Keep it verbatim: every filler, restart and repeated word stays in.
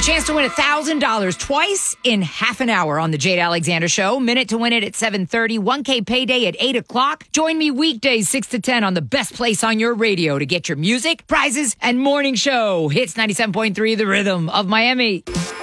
Chance to win one thousand dollars twice in half an hour on the Jade Alexander Show. Minute to win it at seven thirty. one K payday at eight o'clock. Join me weekdays six to ten on the best place on your radio to get your music, prizes, and morning show. Hits ninety-seven point three, The Rhythm of Miami.